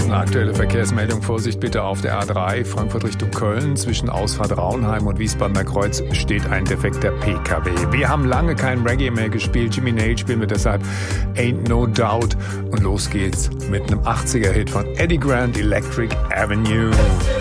eine aktuelle Verkehrsmeldung. Vorsicht bitte auf der A3 Frankfurt Richtung Köln. Zwischen Ausfahrt Raunheim und Wiesbadener Kreuz steht ein defekter PKW. Wir haben lange kein Reggae mehr gespielt. Jimmy Nail spielen wir deshalb Ain't No Doubt. Und los geht's mit einem 80er-Hit von Eddie Grant, Electric Avenue.